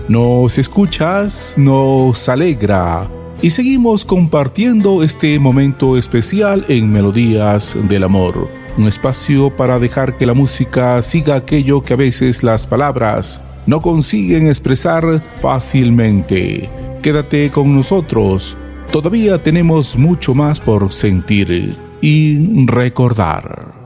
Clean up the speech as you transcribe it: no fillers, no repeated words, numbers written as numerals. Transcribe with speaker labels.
Speaker 1: nos escuchas, nos alegra y seguimos compartiendo este momento especial en Melodías del Amor, un espacio para dejar que la música siga aquello que a veces las palabras no consiguen expresar fácilmente. Quédate con nosotros, todavía tenemos mucho más por sentir y recordar.